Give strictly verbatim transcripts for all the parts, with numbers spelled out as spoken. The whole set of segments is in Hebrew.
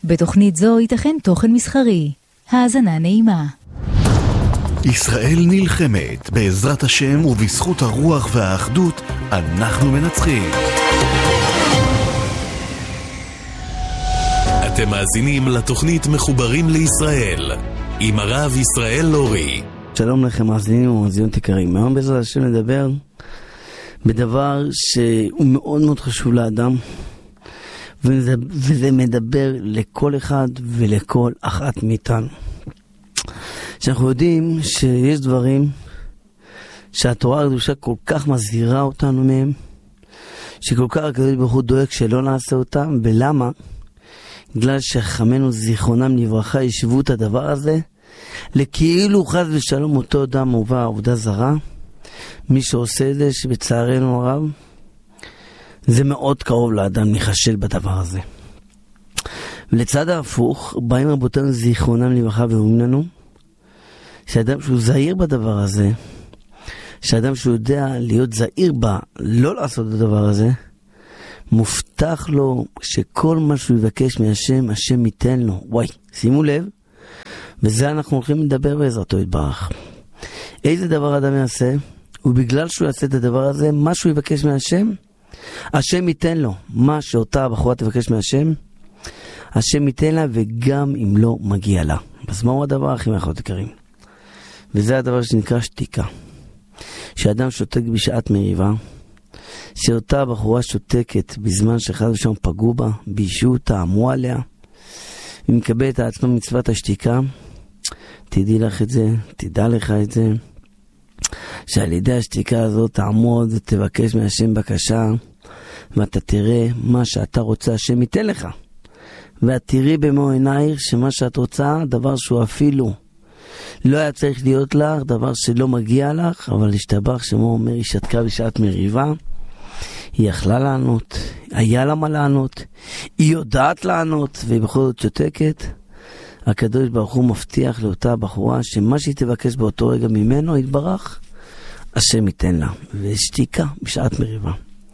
בתוכנית זו ייתכן תוכן מסחרי. האזנה נעימה. ישראל נלחמת, בעזרת השם ובזכות הרוח והאחדות אנחנו מנצחים. אתם מאזינים לתוכנית מחוברים לישראל עם הרב ישראל לורי. שלום לכם מאזינים ומאזינות יקרים. היום בעזרת השם נדבר בדבר שהוא מאוד מאוד חשוב לאדם, וזה, וזה מדבר לכל אחד ולכל אחת מאיתנו. שאנחנו יודעים שיש דברים שהתורה הקדושה כל כך מזהירה אותנו מהם, שכל כך הקדוש ברוך הוא דואג שלא נעשה אותם. ולמה? בגלל שחכמינו זיכרונם לברכה ישבו את הדבר הזה לכאילו חס ושלום אותו אדם מובא עבודה זרה. מי שעושה את זה, שבצערנו הרב זה מאוד קרוב לאדם לחשל בדבר הזה. ולצד ההפוך באים רבותינו זיכרונם לברכה ואומרים לנו שאדם שהוא זהיר בדבר הזה, שאדם שהוא יודע להיות זהיר בה, לא לעשות את הדבר הזה, מובטח לו שכל מה שהוא יבקש מהשם, השם ייתן לו. וואי, שימו לב, וזה אנחנו הולכים לדבר בעזרתו יתברך. איזה דבר אדם יעשה? ובגלל שהוא יעשה את הדבר הזה, מה שהוא יבקש מהשם, השם ייתן לו. מה שאותה הבחורה תבקש מהשם, השם ייתן לה, וגם אם לא מגיע לה. אז מהו הדבר הכי מאחות יקרים? וזה הדבר שנקרא שתיקה. שאדם שותק בשעת מריבה, שאותה בחורה שותקת בזמן שאחד ושם פגעו בה, בישו אותה, אמרו עליה, ומקבלת את עצמה מצוות השתיקה. תדעי לך את זה, תדע לך את זה, שעל ידי השתיקה הזאת תעמוד ותבקש מהשם בקשה, ואתה תראה מה שאתה רוצה, השם ייתן לך. ואת תראי במו עינייך שמה שאת רוצה, דבר שהוא אפילו לא היה צריך להיות לך, דבר שלא מגיע לך, אבל השתבח שמו אומר, היא שתקה בשעת מריבה, היא יכלה לענות, היה לה מה לענות, היא יודעת לענות, והיא בכל זאת שותקת. הקדוש ברוך הוא מבטיח לאותה בחורה שמה שהיא תבקש באותו רגע ממנו יתברך, השם ייתן לה. ושתיקה בשעת מריבה.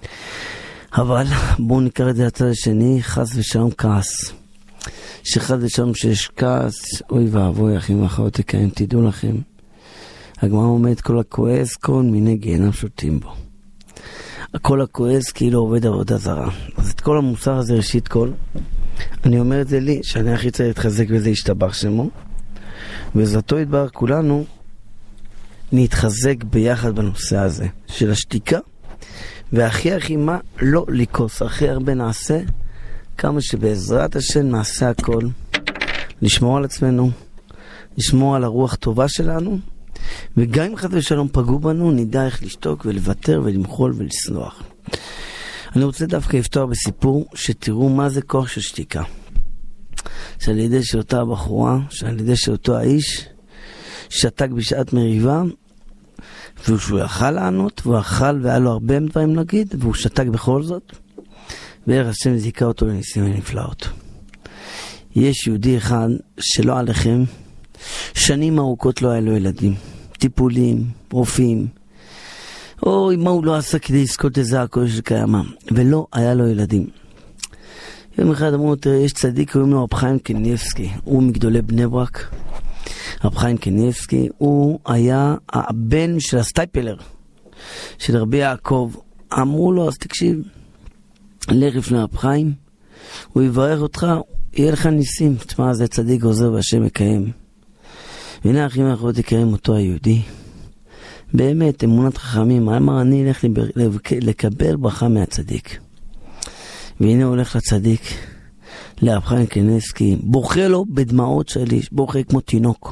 אבל בואו נקרא את זה לצד השני, חס ושלום כעס. שחס ושלום שיש כעס, אוי ואבוי אחים ואחיות יקרים, תדעו לכם, הגמרא אומרת כל הכועס כל מיני גיהנם שותים בו. כל הכועס כאילו עובד עבודה זרה. אז את כל המוסר הזה ראשית כל, אני אומר את זה לי, שאני הכי צריך להתחזק וזה ישתבח שמו, בעזרתו יתברך כולנו נתחזק ביחד בנושא הזה של השתיקה, והכי הכי מה לא לקוס, הכי הרבה נעשה כמה שבעזרת השם נעשה הכל, לשמור על עצמנו, לשמור על הרוח טובה שלנו, וגם אם חס ושלום פגעו בנו, נדע איך לשתוק ולוותר ולמחול ולסלוח. אני רוצה דווקא לפתוח בסיפור שתראו מה זה כוח של שתיקה. שעל ידי שאותה הבחורה, שעל ידי שאותו האיש שתק בשעת מריבה, והוא יכל לענות, והוא יכל והיה לו הרבה דברים להגיד, והוא שתק בכל זאת, ואיך השם זיקה אותו לניסים ונפלאות. יש יהודי אחד שלא עליכם, שנים ארוכות לא היה לו ילדים, טיפולים, רופאים, אוי, מה הוא לא עשה כדי לזכות איזה הכל של קיימה, ולא היה לו ילדים. יום אחד אמרו, תראה, יש צדיק, קוראים לו רב חיים קניבסקי, הוא מגדולי בני ברק. רב חיים קניבסקי, הוא היה הבן של הסטייפלר, של רבי יעקב. אמרו לו, אז תקשיב, לך לפני רב חיים, הוא יברך אותך, יהיה לך ניסים. תשמע, זה צדיק עוזר והשם מקיים. והנה אחים ואחיות יקרים אותו היהודי. באמת, אמונת חכמים, אמר אני אלך לקבל ברכה מהצדיק. והנה הוא הולך לצדיק, לרב חיים קניבסקי, בוכה לו בדמעות של איש, בוכה כמו תינוק.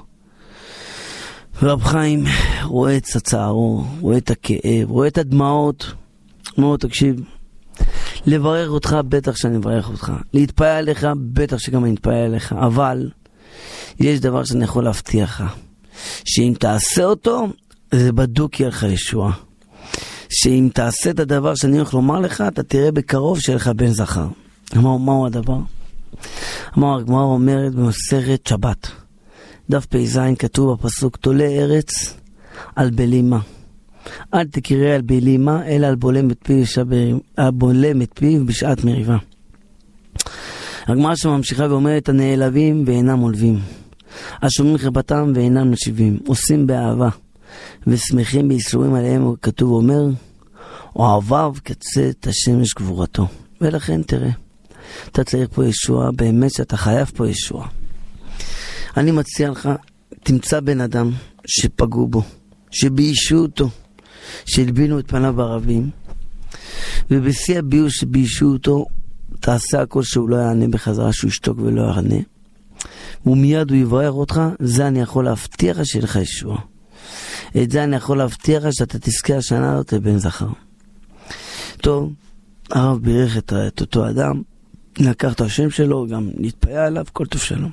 ורב חיים רואה את הצערו, רואה את הכאב, רואה את הדמעות. אומר, תקשיב, לברך אותך, בטח שאני מברך אותך. להתפעל עליך, בטח שגם אני אתפעל עליך. אבל יש דבר שאני יכול להבטיח לך, שאם תעשה אותו, זה בדוק יהיה לך ישוע. שאם תעשה את הדבר שאני הולך לומר לך, אתה תראה בקרוב שיהיה לך בן זכר. אמר, מהו הדבר? אמר, הגמרא אומרת במסכת שבת, דף פ"ז, כתוב בפסוק, תולה ארץ על בלימה. אל תקרא על בלימה, אלא על בולם את פיו, על בולם את פיו בשעת מריבה. הגמרא שממשיכה ואומרת, הנעלבים ואינם עולבים, השומעים חרפתם ואינם נשיבים, עושים באהבה ושמחים בייסורים עליהם, כתוב אומר, אוהביו כצאת השמש גבורתו. ולכן תראה, אתה צריך פה ישוע, באמת שאתה חייב פה ישוע. אני מציע לך, תמצא בן אדם שפגעו בו, שביישו אותו, שהלבינו את פניו בערבים, ובשיא הביוש שביישו אותו, תעשה הכל שהוא לא יענה בחזרה, שהוא ישתוק ולא יענה, ומיד הוא יברך אותך. זה אני יכול להבטיח שיהיה לך ישוע. את זה אני יכול להבטיח שאתה תזכה השנה הזאת לבן זכר. טוב, הרב בירך את, את אותו אדם, לקח את השם שלו, גם נתפיה עליו, כל טוב שלום.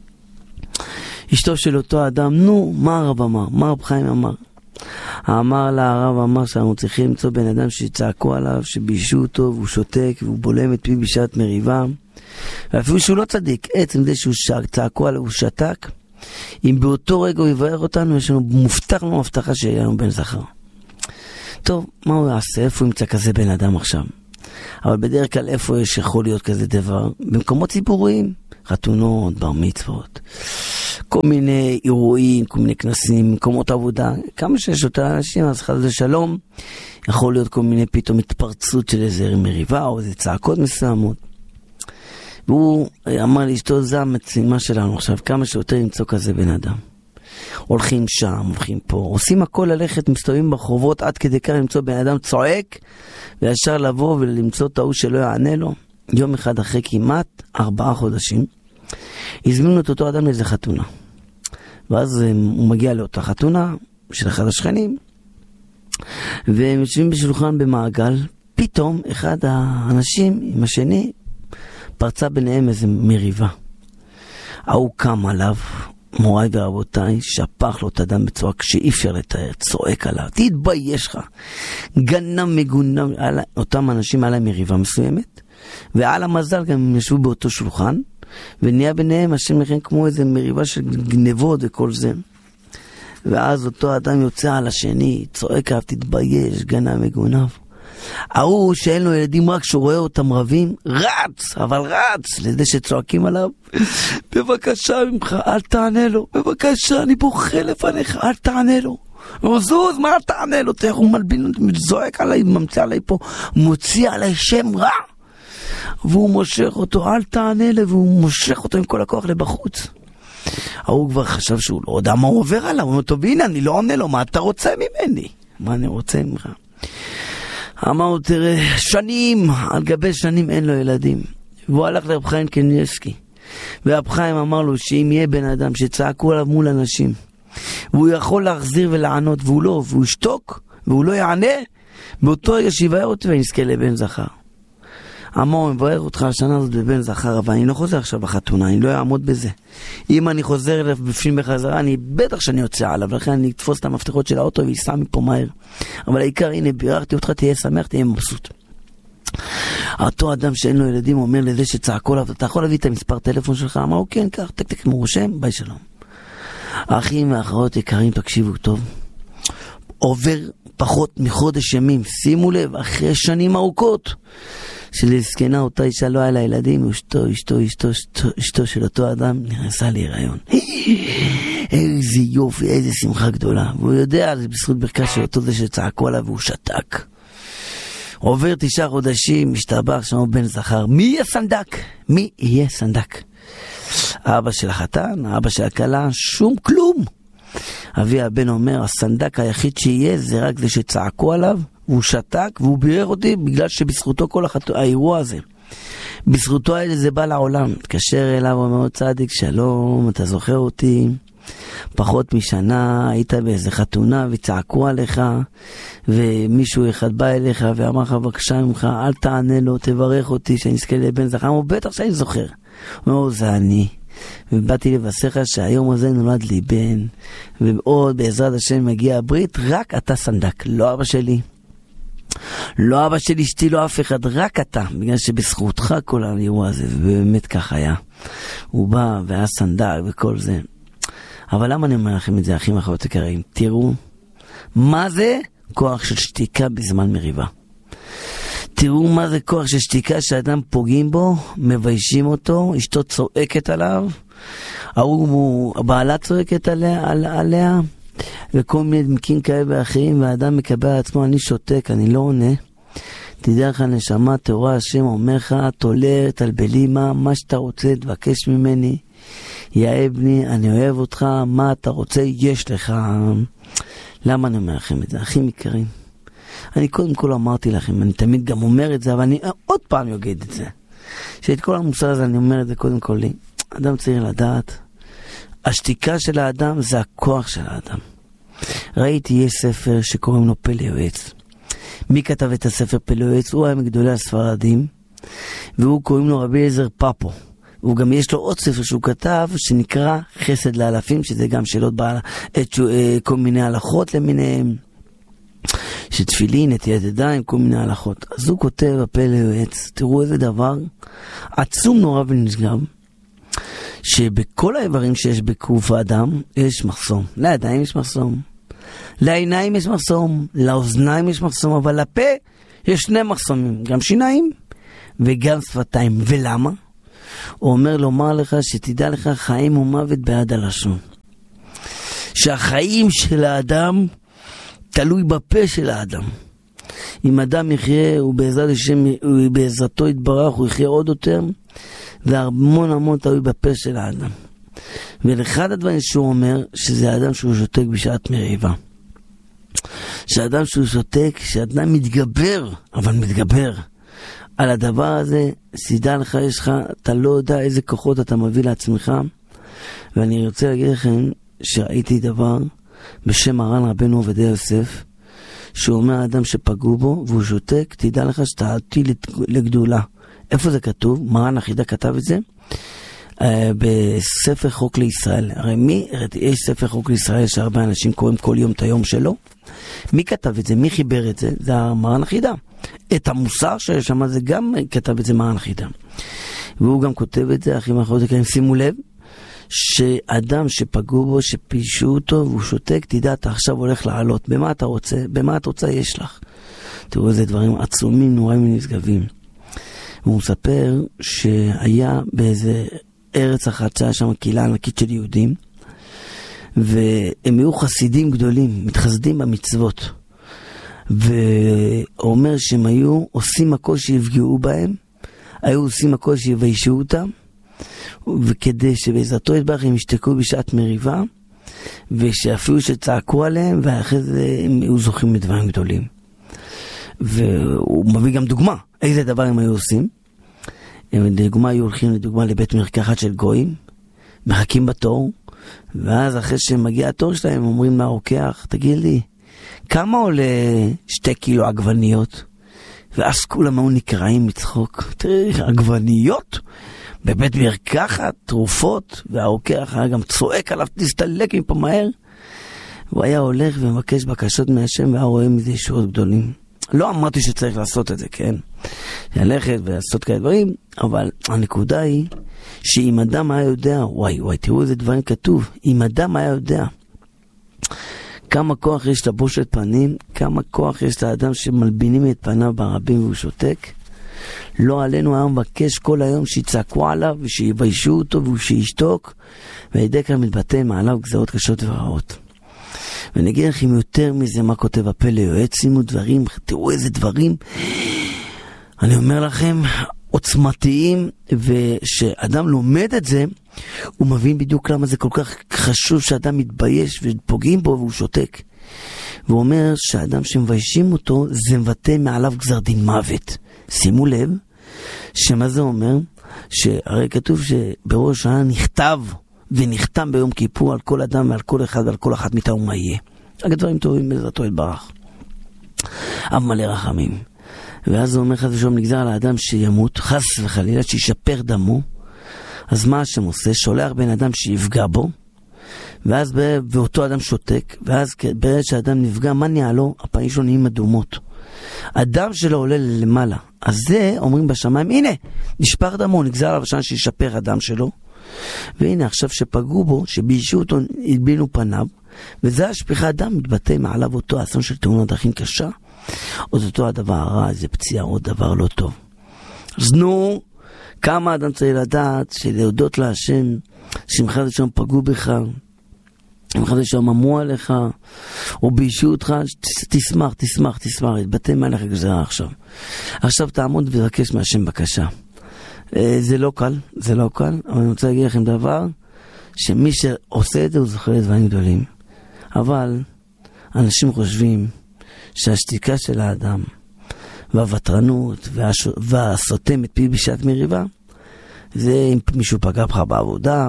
אשתו של אותו אדם, נו, מה הרב אמר? מה הרב חיים אמר? אמר לה, הרב אמר שאנחנו צריכים למצוא בן אדם שצעקו עליו, שבישו אותו, והוא שותק, והוא בולם את פי בשעת מריבה. ואפילו שהוא לא צדיק, עצם זה שהוא צעקו עליו, הוא שתק. אם באותו רגע הוא יברך אותנו, יש לנו מובטח לנו הבטחה שיהיה לנו בן זכר. טוב, מה הוא יעשה? איפה הוא ימצא כזה בן אדם עכשיו? אבל בדרך כלל איפה יש יכול להיות כזה דבר? במקומות ציבוריים, חתונות, בר מצוות, כל מיני אירועים, כל מיני כנסים, מקומות עבודה, כמה שיש אותם אנשים, אז חד ושלום, יכול להיות כל מיני פתאום התפרצות של איזה מריבה או איזה צעקות מסוימות. והוא אמר לי, אשתו, זה המשימה שלנו עכשיו, כמה שיותר למצוא כזה בן אדם. הולכים שם, הולכים פה, עושים הכל ללכת, מסתובבים ברחובות, עד כדי כך למצוא בן אדם צועק, וישר לבוא ולמצוא את ההוא שלא יענה לו. יום אחד אחרי כמעט ארבעה חודשים, הזמינו את אותו אדם לאיזה חתונה. ואז הוא מגיע לאותה חתונה של אחד השכנים, והם יושבים בשולחן במעגל, פתאום אחד האנשים עם השני, פרצה ביניהם איזה מריבה. ההוא קם עליו, מוריי ורבותיי, שפך לו את אדם בצורה כשאי אפשר לתאר, צועק עליו, תתבייש לך. גנם מגונם, אותם אנשים עליהם מריבה מסוימת, ועל המזל גם הם ישבו באותו שולחן, ונהיה ביניהם השם לכן כמו איזה מריבה של גנבות וכל זה. ואז אותו אדם יוצא על השני, צועק עליו, תתבייש, גנם מגונב. ההוא שאין לו ילדים, רק שהוא רואה אותם רבים, רץ, אבל רץ, לזה שצועקים עליו, בבקשה ממך, אל תענה לו, בבקשה, אני בוכה לפניך, אל תענה לו. זוז, מה אל תענה לו? תראה, הוא מלבין, זועק עליי, ממציא עליי פה, מוציא עליי שם רע. והוא מושך אותו, אל תענה לו, והוא מושך אותו עם כל הכוח לבחוץ. ההוא כבר חשב שהוא לא יודע מה הוא עובר עליו, הוא אומר, טוב, הנה, אני לא עונה לו, מה אתה רוצה ממני? מה אני רוצה ממך? אמר, תראה, שנים, על גבי שנים אין לו ילדים. והוא הלך לרב חיים קניאבסקי. ורב חיים אמר לו שאם יהיה בן אדם שצעקו עליו מול אנשים, והוא יכול להחזיר ולענות, והוא לא, והוא ישתוק, והוא לא יענה, באותו רגע שיבאר אותי ונזכה לבן זכר. אמר, הוא מבאר אותך השנה הזאת בבן זכר, אבל אני לא חוזר עכשיו בחתונה, אני לא אעמוד בזה. אם אני חוזר אליו בפנים בחזרה, אני בטח שאני יוצא עליו, לכן אני אתפוס את המפתחות של האוטו ויסע מפה מהר. אבל העיקר, הנה, ביררתי אותך, תהיה שמח, תהיה מבסוט. אותו אדם שאין לו ילדים אומר לזה שצעקו עליו, אתה יכול להביא את המספר טלפון שלך? אמר, הוא כן, כך, תק תק מורשם, ביי שלום. האחים והאחרות יקרים, תקשיבו טוב. עובר פחות מחודש ימים, שימו לב, אחרי שנים ארוכות, שלזקנה אותה אישה לא היה לה ילדים, אשתו, אשתו, אשתו, אשתו, אשתו של אותו אדם נכנסה להיריון. איזה יופי, איזה שמחה גדולה. והוא יודע, זה בזכות ברכת של אותו זה שצעקו עליו והוא שתק. עובר תשעה חודשים, משתבח שם בן זכר. מי יהיה סנדק? מי יהיה סנדק? האבא של החתן, האבא של הכלה, שום כלום. אבי הבן אומר, הסנדק היחיד שיהיה זה רק זה שצעקו עליו, והוא שתק, והוא בירר אותי בגלל שבזכותו כל החת... האירוע הזה. בזכותו האלה זה בא לעולם. התקשר אליו, אומר, צדיק, שלום, אתה זוכר אותי? פחות משנה היית באיזה חתונה וצעקו עליך, ומישהו אחד בא אליך ואמר לך, בבקשה ממך, אל תענה לו, תברך אותי שאני אזכה לבן זכר. הוא בטח שאני זוכר. הוא אומר, זה אני. ובאתי לבשרך שהיום הזה נולד לי בן, ועוד בעזרת השם מגיע הברית, רק אתה סנדק, לא אבא שלי. לא אבא שלי, אשתי, לא אף אחד, רק אתה, בגלל שבזכותך כל האירוע הזה, ובאמת כך היה. הוא בא והיה סנדק וכל זה. אבל למה אני אומר לכם את זה, אחים ואחיות יקרים? תראו, מה זה כוח של שתיקה בזמן מריבה? תראו מה זה כוח של שתיקה, שאדם פוגעים בו, מביישים אותו, אשתו צועקת עליו, ההוא, הבעלה צועקת עליה, עליה, וכל מיני דמקים כאלה ואחרים, והאדם מקבל על עצמו, אני שותק, אני לא עונה. תדע לך נשמה, תורה השם אומר לך, תולה, תלבלי מה, מה שאתה רוצה, תבקש ממני, יא אבני, אני אוהב אותך, מה אתה רוצה, יש לך. למה אני אומר לכם את זה? אחים יקרים, אני קודם כל אמרתי לכם, אני תמיד גם אומר את זה, אבל אני עוד פעם אגיד את זה, שאת כל המוסר הזה אני אומר את זה קודם כל לי. אדם צריך לדעת, השתיקה של האדם זה הכוח של האדם. ראיתי, יש ספר שקוראים לו פלא יועץ. מי כתב את הספר פלא יועץ? הוא היה מגדולי הספרדים, והוא קוראים לו רבי אליעזר פאפו. הוא גם יש לו עוד ספר שהוא כתב, שנקרא חסד לאלפים, שזה גם שאלות בעל, כל מיני הלכות למיניהם, שתפילין, נטיית ידיים, כל מיני הלכות. אז הוא כותב בפלא יועץ, תראו איזה דבר עצום נורא ונשגב, שבכל האיברים שיש בגוף האדם יש מחסום. לידיים יש מחסום, לעיניים יש מחסום, לאוזניים יש מחסום, אבל לפה יש שני מחסומים, גם שיניים וגם שפתיים. ולמה? הוא אומר לומר לך שתדע לך, חיים ומוות ביד הלשון. שהחיים של האדם תלוי בפה של האדם. אם אדם יחיה, הוא בעזרת השם, הוא בעזרתו יתברך, הוא יחיה עוד יותר, והמון המון תלוי בפה של האדם. ולאחד הדברים שהוא אומר, שזה האדם שהוא שותק בשעת מריבה. שהאדם שהוא שותק, שהאדם מתגבר, אבל מתגבר על הדבר הזה, סידע לך, יש לך, אתה לא יודע איזה כוחות אתה מביא לעצמך. ואני רוצה להגיד לכם שראיתי דבר בשם מרן רבנו עובדיה יוסף, שהוא אומר האדם שפגעו בו והוא שותק, תדע לך שאתה עתיד לגדולה. איפה זה כתוב? מרן החידה כתב את זה uh, בספר חוק לישראל. הרי מי, יש ספר חוק לישראל שהרבה אנשים קוראים כל יום את היום שלו. מי כתב את זה? מי חיבר את זה? זה מרן החידה. את המוסר שיש שם, זה גם כתב את זה מרן החידה. והוא גם כותב את זה, אחים אחרות יקרים, שימו לב, שאדם שפגעו בו, שפישו אותו והוא שותק, תדע, אתה עכשיו הולך לעלות. במה אתה רוצה? במה אתה רוצה? יש לך. תראו איזה דברים עצומים, נוראים ונשגבים. והוא מספר שהיה באיזה ארץ אחת שהיה שם קהילה ענקית של יהודים, והם היו חסידים גדולים, מתחסדים במצוות. והוא אומר שהם היו עושים הכל שיפגעו בהם, היו עושים הכל שיביישו אותם, וכדי שבעזרתו יתברך הם ישתקו בשעת מריבה, ושאפילו שצעקו עליהם, ואחרי זה הם היו זוכים מדברים גדולים. והוא מביא גם דוגמה, איזה דבר הם היו עושים. דוגמה, היו הולכים לדוגמה לבית מרקחת של גויים, מחכים בתור, ואז אחרי שמגיע התור שלהם, אומרים מהרוקח, תגיד לי, כמה עולה שתי קילו עגבניות? ואז כולם היו נקראים מצחוק. תראי, עגבניות? בבית מרקחת, תרופות, והרוקח היה גם צועק עליו, תסתלק מפה מהר. הוא היה הולך ומבקש בקשות מהשם, והיה רואה מזה ישועות גדולים. לא אמרתי שצריך לעשות את זה, כן? ללכת ולעשות כאלה דברים, אבל הנקודה היא, שאם אדם היה יודע, וואי, וואי, תראו איזה דברים כתוב, אם אדם היה יודע, כמה כוח יש לבושת פנים, כמה כוח יש לאדם שמלבינים את פניו ברבים והוא שותק, לא עלינו היה מבקש כל היום שיצעקו עליו ושיביישו אותו והוא שישתוק, והידי כאן מתבטא מעליו גזרות קשות ורעות. ונגיד לכם יותר מזה מה כותב הפלא יועץ, שימו דברים, תראו איזה דברים, אני אומר לכם, עוצמתיים, ושאדם לומד את זה, הוא מבין בדיוק למה זה כל כך חשוב שאדם מתבייש ופוגעים בו והוא שותק. והוא אומר שהאדם שמביישים אותו, זה מבטא מעליו גזר דין מוות. שימו לב, שמה זה אומר? שהרי כתוב שבראש השנה נכתב ונחתם ביום כיפור על כל אדם ועל כל אחד ועל כל אחת מאיתנו מה יהיה. רק דברים טובים בעזרתו יתברך. אב מלא רחמים. ואז הוא אומר חס ושלום נגזר על האדם שימות, חס וחלילה, שישפר דמו. אז מה השם עושה? שולח בן אדם שיפגע בו, ואז באותו אדם שותק, ואז ברגע שהאדם נפגע, מה נהיה לו? הפנים שלו נהיים אדומות. הדם שלו עולה למעלה. אז זה אומרים בשמיים, הנה, נשפך דמו, נגזר עליו השנה שישפר הדם שלו. והנה עכשיו שפגעו בו, שביישו אותו, הדבינו פניו, וזה השפיכה הדם מתבטא מעליו אותו אסון של תאונת דרכים קשה, אז אותו הדבר הרע, זה פציעה, עוד דבר לא טוב. אז נו, כמה אדם צריך לדעת שלהודות להשם, שמחה לשם פגעו בך, שמחה לשם אמרו עליך, או בישו אותך, תשמח, תשמח, תשמח, התבטא מעליך גזרה עכשיו. עכשיו תעמוד ותבקש מהשם בקשה. זה לא קל, זה לא קל, אבל אני רוצה להגיד לכם דבר, שמי שעושה את זה הוא זוכר דברים גדולים. אבל אנשים חושבים שהשתיקה של האדם, והוותרנות, והסותם את פי בשעת מריבה, זה אם מישהו פגע בך בעבודה,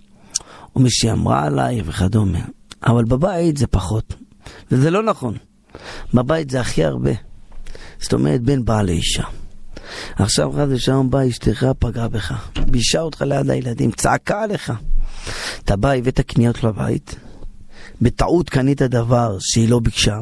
או מישהי אמרה עליי וכדומה. אבל בבית זה פחות. וזה לא נכון. בבית זה הכי הרבה. זאת אומרת, בין בעל לאישה. עכשיו חד ושם בא אשתך פגעה בך. בישה אותך ליד הילדים, צעקה עליך. אתה בא, הבאת קניות לבית, בטעות קנית דבר שהיא לא ביקשה,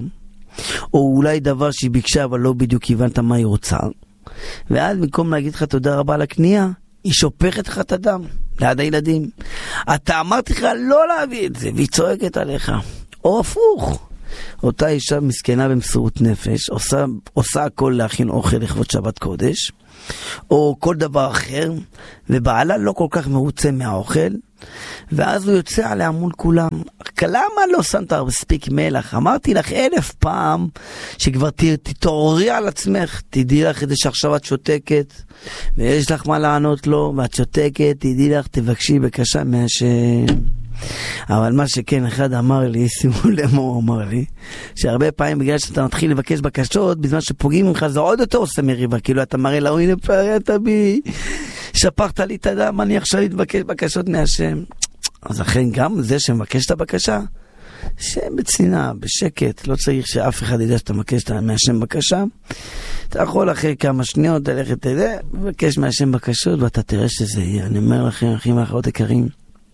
או אולי דבר שהיא ביקשה אבל לא בדיוק הבנת מה היא רוצה, ואז במקום להגיד לך תודה רבה על הקנייה, היא שופכת לך את הדם ליד הילדים. אתה אמרתי לך לא להביא את זה, והיא צועקת עליך. או הפוך, אותה אישה מסכנה במסירות נפש, עושה, עושה הכל להכין אוכל לכבוד שבת קודש, או כל דבר אחר, ובעלה לא כל כך מרוצה מהאוכל, ואז הוא יוצא עליה מול כולם. למה לא שמת מספיק מלח? אמרתי לך אלף פעם שכבר תתעוררי על עצמך, תדעי לך את זה שעכשיו את שותקת ויש לך מה לענות לו ואת שותקת, תדעי לך, תבקשי בקשה מהשם. אבל מה שכן, אחד אמר לי, שימו לב מה הוא אמר לי, שהרבה פעמים בגלל שאתה מתחיל לבקש בקשות, בזמן שפוגעים ממך זה עוד יותר עושה מריבה, כאילו אתה מראה לה, הנה פרעת בי, שפכת לי את הדם, אני עכשיו להתבקש בקשות מהשם. אז לכן גם זה שמבקש את הבקשה, שבצנינה, בשקט, לא צריך שאף אחד ידע שאתה מבקש מהשם בקשה, אתה יכול אחרי כמה שניות ללכת לזה, מבקש מהשם בקשות ואתה תראה שזה יהיה. אני אומר לכם, אחים ואחרות יקרים,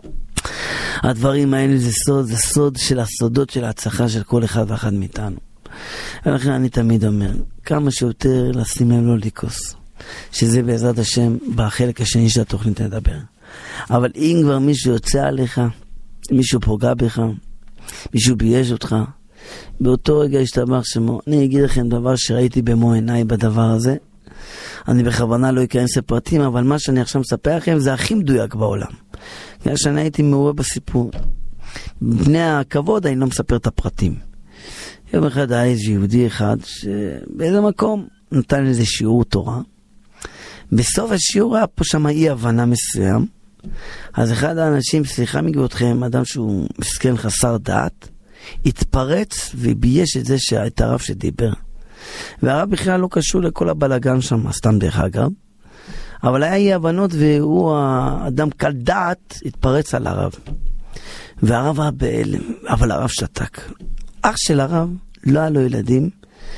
הדברים האלה זה סוד, זה סוד של הסודות של ההצלחה של כל אחד ואחד מאיתנו. ולכן אני תמיד אומר, כמה שיותר לשים לב לא לקוס, שזה בעזרת השם בחלק השני של התוכנית נדבר. אבל אם כבר מישהו יוצא עליך, מישהו פוגע בך, מישהו בייש אותך, באותו רגע ישתבח שמו. אני אגיד לכם דבר שראיתי במו עיניי בדבר הזה, אני בכוונה לא אכנס לפרטים, אבל מה שאני עכשיו מספר לכם זה הכי מדויק בעולם. בגלל שאני הייתי מעורב בסיפור. בני הכבוד אני לא מספר את הפרטים. יום אחד היה איזה יהודי אחד שבאיזה מקום נתן איזה שיעור תורה. בסוף השיעור היה פה שם אי הבנה מסוים. אז אחד האנשים, סליחה מגבותכם, אדם שהוא מסכן חסר דעת, התפרץ ובייש את זה שהייתה הרב שדיבר. והרב בכלל לא קשור לכל הבלגן שם, סתם דרך אגב. אבל היה אי הבנות והוא האדם קל דעת התפרץ על הרב. והרב היה בהלם, אבל הרב שתק. אח של הרב לא היה לו ילדים,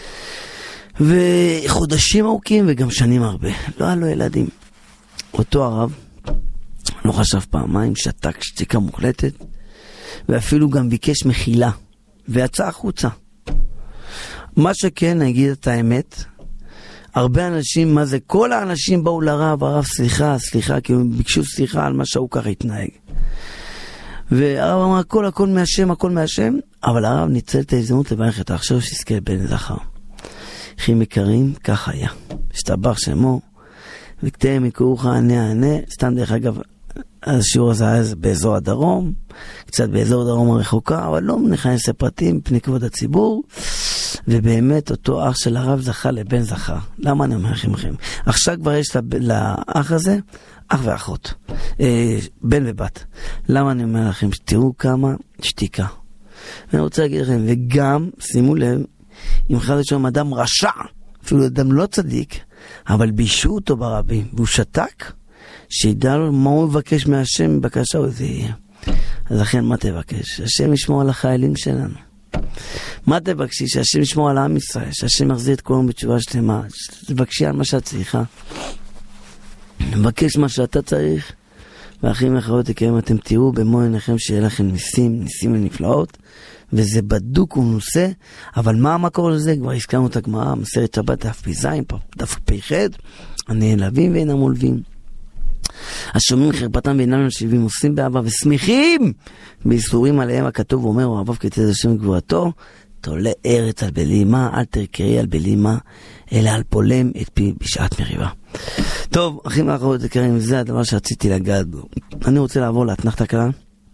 וחודשים ארוכים וגם שנים הרבה. לא היה לו ילדים. אותו הרב לא חשב פעמיים, שתק שתיקה מוחלטת, ואפילו גם ביקש מחילה, ויצא החוצה. מה שכן, אני אגיד את האמת, הרבה אנשים, מה זה? כל האנשים באו לרב, הרב סליחה, סליחה, כי הם ביקשו סליחה על מה שהוא ככה התנהג. והרב אמר, הכל, הכל מהשם, הכל מהשם, אבל הרב ניצל את ההזדמנות לברך את האחשר שיזכה בן זכר. אחים יקרים, כך היה. השתבח שמו, וכתהם יקרוך ענה ענה, סתם דרך אגב, השיעור הזה היה באזור הדרום, קצת באזור הדרום הרחוקה, אבל לא נכנס לפרטים מפני כבוד הציבור, ובאמת אותו אח של הרב זכה לבן זכר. למה אני אומר לכם לכם? עכשיו כבר יש לאח הזה אח ואחות, אה, בן ובת. למה אני אומר לכם? תראו כמה שתיקה. ואני רוצה להגיד לכם, וגם שימו לב, אם חד שם אדם רשע, אפילו אדם לא צדיק, אבל בישו אותו ברבים, והוא שתק, שידע לו מה הוא מבקש מהשם בקשה, וזה יהיה. אז לכן מה תבקש? השם ישמור על החיילים שלנו. מה תבקשי? שהשם ישמור על העם ישראל, שהשם יחזיר את כולם בתשובה שלמה. תבקשי על מה שאת צריכה. מבקש מה שאתה צריך, ואחים ואחרות יקרים, אתם תראו במו עיניכם שיהיה לכם ניסים, ניסים ונפלאות, וזה בדוק ונושא, אבל מה המקור לזה? כבר הזכרנו את הגמרא, מסרת שבת דף פ"ז, דף פ"ח, הנעלבים ואינם עולבים. השומעים חרפתם ואינם נשיבים, עושים באהבה ושמחים בייסורים עליהם, הכתוב ואומר, אוהביו כיצד השם גבורתו, תולה ארץ על בלימה, אל תרקרי על בלימה, אלא על פולם את פי בשעת מריבה. טוב, אחים ואחרות יקרים, זה הדבר שרציתי לגעת בו. אני רוצה לעבור לאתנחתא קלה,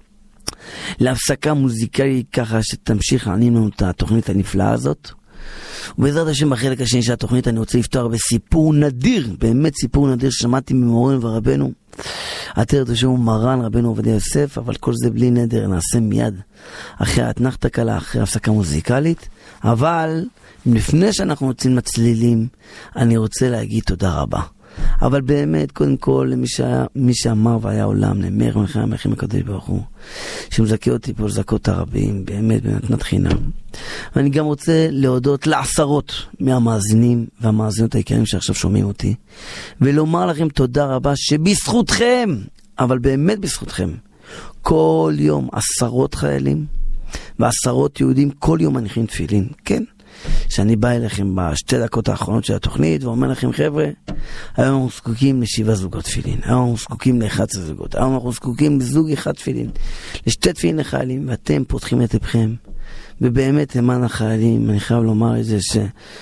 להפסקה מוזיקלית ככה שתמשיך להענים לנו את התוכנית הנפלאה הזאת. ובעזרת השם בחלק השני של התוכנית אני רוצה לפתוח בסיפור נדיר, באמת סיפור נדיר ששמעתי ממורנו ורבנו עטרת השם מרן רבנו עובדיה יוסף, אבל כל זה בלי נדר, נעשה מיד אחרי האתנחתא קלה, אחרי הפסקה מוזיקלית. אבל לפני שאנחנו יוצאים מצלילים, אני רוצה להגיד תודה רבה. אבל באמת, קודם כל, למי שהיה, מי שאמר והיה עולם, למאיר מלכי המלכים הקדוש ברוך הוא, שמזכה אותי פה לזכות הרבים, באמת במתנת חינם. ואני גם רוצה להודות לעשרות מהמאזינים והמאזינות העיקריים שעכשיו שומעים אותי, ולומר לכם תודה רבה שבזכותכם, אבל באמת בזכותכם, כל יום עשרות חיילים ועשרות יהודים, כל יום מניחים תפילין, כן? שאני בא אליכם בשתי דקות האחרונות של התוכנית ואומר לכם, חבר'ה, היום אנחנו זקוקים לשבעה זוגות תפילין, היום אנחנו זקוקים ל-אחד עשר זוגות, היום אנחנו זקוקים לזוג אחד תפילין, לשתי תפילין לחיילים, ואתם פותחים את לבכם, ובאמת למען החיילים, אני חייב לומר את זה, ש...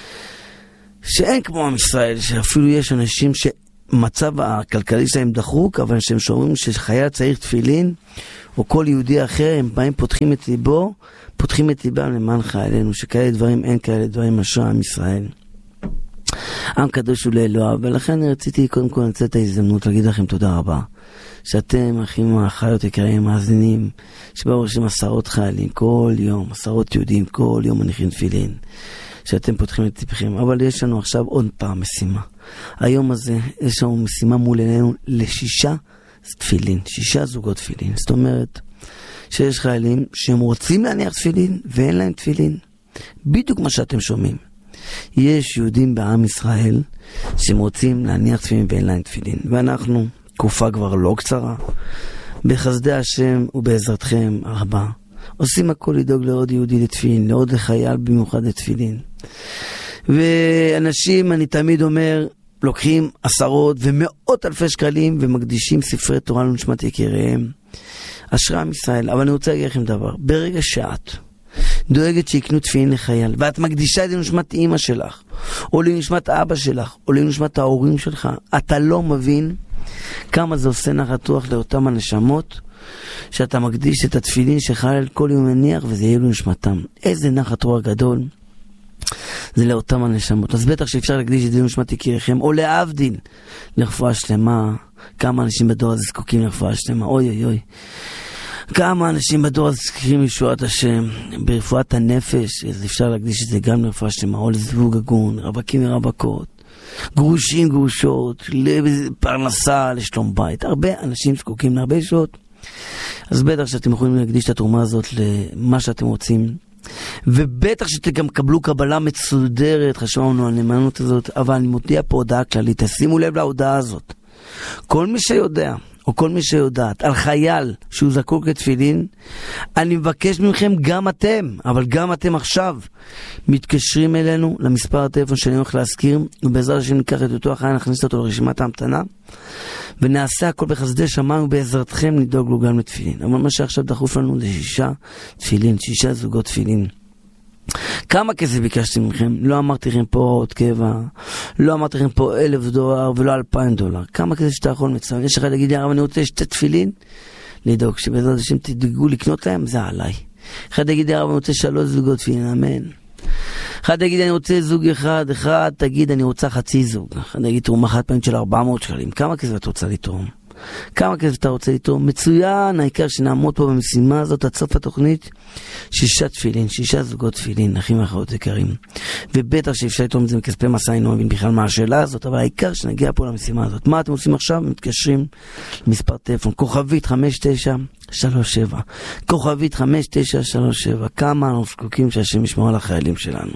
שאין כמו עם ישראל, שאפילו יש אנשים שמצב הכלכלי שלהם דחוק, אבל שהם שומעים שחייל צריך תפילין, או כל יהודי אחר, הם באים פותחים את ליבו, פותחים את ליבם למען חיילינו, שכאלה דברים, אין כאלה דברים אשרי עם ישראל. עם קדוש הוא לאלוהיו, ולכן אני רציתי קודם כל לנצל את ההזדמנות להגיד לכם תודה רבה, שאתם אחים החיות יקרים מאזינים, שבאו שם עשרות חיילים כל יום, עשרות יהודים כל יום מניחים תפילין, שאתם פותחים את ליבכם. אבל יש לנו עכשיו עוד פעם משימה. היום הזה יש לנו משימה מול עינינו לשישה תפילין, שישה זוגות תפילין. זאת אומרת שיש חיילים שהם רוצים להניח תפילין ואין להם תפילין. בדיוק מה שאתם שומעים. יש יהודים בעם ישראל שהם רוצים להניח תפילין ואין להם תפילין. ואנחנו, תקופה כבר לא קצרה, בחסדי השם ובעזרתכם הרבה, עושים הכל לדאוג לעוד יהודי לתפילין, לעוד לחייל במיוחד לתפילין. ואנשים, אני תמיד אומר, לוקחים עשרות ומאות אלפי שקלים ומקדישים ספרי תורה לנשמת יקיריהם. אשרי עם ישראל. אבל אני רוצה להגיד לכם דבר, ברגע שאת דואגת שיקנו תפילין לחייל, ואת מקדישה את זה לנשמת אמא שלך, או לנשמת אבא שלך, או לנשמת ההורים שלך, אתה לא מבין כמה זה עושה נחת רוח לאותם הנשמות, שאתה מקדיש את התפילין שחייל כל יום מניח, וזה יהיה לו נשמתם. איזה נחת רוח גדול זה לאותם הנשמות. אז בטח שאפשר להקדיש את זה לנשמת יקיריכם, או להבדיל לרפואה שלמה. כמה אנשים בדור הזה זקוקים לרפואה שלמה, אוי אוי אוי. כמה אנשים בדור הזה זקוקים לישועת השם, ברפואת הנפש, אז אפשר להקדיש את זה גם לרפואה שלמה, או לזוג הגון, רווקים ורווקות, גרושים גרושות, לפרנסה, לשלום בית. הרבה אנשים זקוקים להרבה שעות. אז בטח שאתם יכולים להקדיש את התרומה הזאת למה שאתם רוצים, ובטח שאתם גם קבלו קבלה מצודרת, חשבנו על הנאמנות הזאת. אבל אני מודיע פה הודעה כללית, תשימו לב להודעה הזאת. כל מי שיודע, או כל מי שיודעת, על חייל שהוא זקוק לתפילין, אני מבקש מכם, גם אתם, אבל גם אתם עכשיו, מתקשרים אלינו למספר הטלפון שאני הולך להזכיר, ובעזרת השם ניקח את אותו החייל, נכניס אותו לרשימת ההמתנה, ונעשה הכל בחסדי שמיים, ובעזרתכם נדאוג לו גם לתפילין. אבל מה שעכשיו דחוף לנו זה שישה תפילין, שישה זוגות תפילין. כמה כסף ביקשתי מכם? לא אמרתי לכם פה עוד קבע, לא אמרתי לכם פה אלף דולר ולא אלפיים דולר. כמה כסף שאתה יכול מצוין? יש אחד להגיד לי, אבל אני רוצה שתי תפילין, לדאוג שבעזרת השם תדאגו לקנות להם, זה עליי. אחד להגיד לי, אבל אני רוצה שלוש זוגות תפילין, אמן. אחד להגיד, אני רוצה זוג אחד, אחד תגיד, אני רוצה חצי זוג. אחד להגיד, תרומה חד פעמים של ארבע מאות שקלים. כמה כסף אתה רוצה לתרום? כמה כסף אתה רוצה לתרום? מצוין, העיקר שנעמוד פה במשימה הזאת, עד סוף התוכנית, שישה תפילין, שישה זוגות תפילין, אחים ואחיות יקרים. ובטח שאפשר לתרום את זה מכספי מסע, אני לא מבין בכלל מה השאלה הזאת, אבל העיקר שנגיע פה למשימה הזאת. מה אתם עושים עכשיו? מתקשרים למספר טלפון, כוכבית חמש תשע שלוש שבע, כוכבית חמש תשע שלוש שבע. כמה אנחנו זקוקים שהשם ישמור על החיילים שלנו.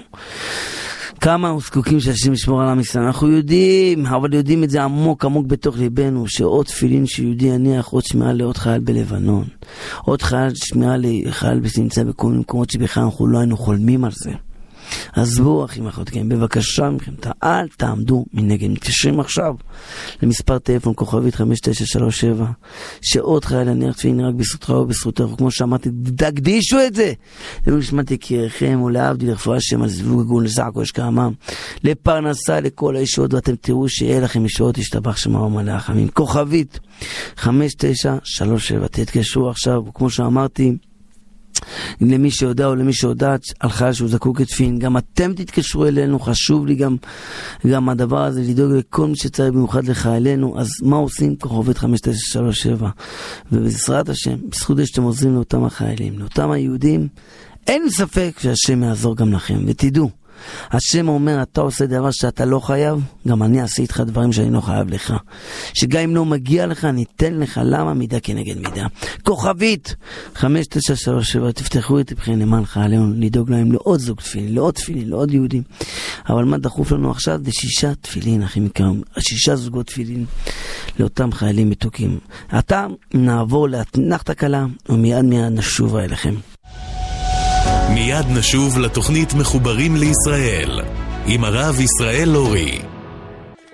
כמה אנחנו זקוקים שהשם ישמור על עם ישראל. אנחנו יודעים, אבל יודעים את זה עמוק עמוק בתוך ליבנו, שעוד תפילין שיהודי יניח, עוד שמיעה לעוד חייל בלבנון, עוד חייל שמיעה לחייל שנמצא בכל מיני מקומות שבכלל אנחנו לא היינו חולמים על זה. עזבו אחים אחותכם, בבקשה מכם, אל תעמדו מנגד. מתקשרים עכשיו למספר טלפון כוכבית חמש תשע שלוש שבע, שעוד חייל הניח תפילין רק בזכותך ובזכותך, כמו שאמרתי, תקדישו את זה לנשמת יקיריכם, ולהבדיל לרפואה השם, על זיווג הגון, לזעקו השכמה, לפרנסה לכל הישועות, ואתם תראו שיהיה לכם ישועות, ישתבח שמו ומלאך עמים. כוכבית חמש תשע שלוש שבע, תתקשרו עכשיו, כמו שאמרתי, למי שיודע או למי שיודעת על חייל שהוא זקוק לתפילין. גם אתם תתקשרו אלינו, חשוב לי גם, גם הדבר הזה, לדאוג לכל מי שצריך במיוחד לחיילינו. אז מה עושים? כוכבית חמש תשע שלוש שבע, ובעזרת השם, בזכות זה שאתם עוזרים לאותם החיילים, לאותם היהודים, אין ספק שהשם יעזור גם לכם. ותדעו, השם אומר, אתה עושה דבר שאתה לא חייב, גם אני אעשה איתך דברים שאני לא חייב לך, שגם אם לא מגיע לך אני אתן לך. למה? מידה כנגד מידה. כוכבית חמש תשע שלוש שבע, תפתחו את לבכם למען חיילינו, לדאוג להם לעוד זוג תפילין, לעוד תפילין, לעוד יהודים. אבל מה דחוף לנו עכשיו? זה שישה תפילין, אחים יקרים, שישה זוגות תפילין לאותם חיילים מתוקים. עתה נעבור לאתנחתה קלה, ומיד מיד נשוב אליכם. מיד נשוב לתוכנית מחוברים לישראל עם הרב ישראל לורי.